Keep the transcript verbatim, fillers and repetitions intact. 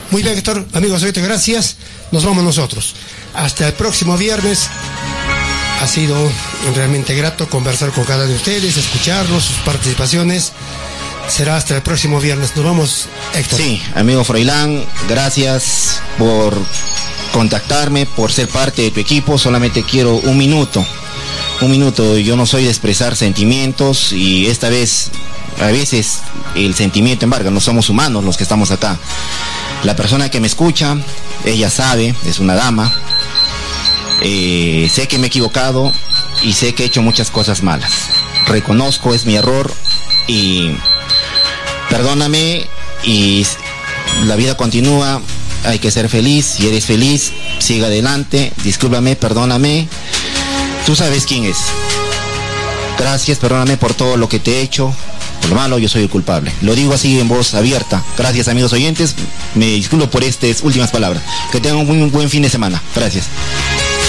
Muy bien, Héctor, amigos, ahorita gracias. Nos vamos nosotros. Hasta el próximo viernes. Ha sido realmente grato conversar con cada uno de ustedes, escucharlos, sus participaciones. Será hasta el próximo viernes. Nos vamos, Héctor. Sí, amigo Froilán, gracias por contactarme, por ser parte de tu equipo. Solamente quiero un minuto. Un minuto. Yo no soy de expresar sentimientos y esta vez, a veces, el sentimiento embarga. No somos humanos los que estamos acá. La persona que me escucha, ella sabe, es una dama. Eh, sé que me he equivocado y sé que he hecho muchas cosas malas. Reconozco, es mi error y perdóname, y la vida continúa, hay que ser feliz. Si eres feliz, sigue adelante. Discúlpame, perdóname. Tú sabes quién es. Gracias, perdóname por todo lo que te he hecho. Por lo malo, yo soy el culpable. Lo digo así en voz abierta. Gracias, amigos oyentes. Me disculpo por estas últimas palabras. Que tengan un muy buen fin de semana. Gracias.